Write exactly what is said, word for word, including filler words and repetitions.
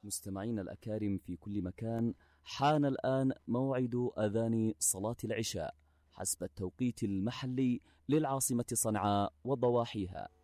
مستمعين الأكارم في كل مكان، حان الآن موعد أذان صلاة العشاء حسب التوقيت المحلي للعاصمة صنعاء وضواحيها.